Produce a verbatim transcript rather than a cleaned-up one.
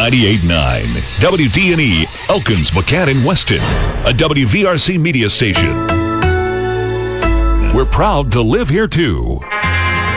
ninety-eight point nine W D N E, Elkins, McCann, and Weston, a W V R C media station. We're proud to live here, too.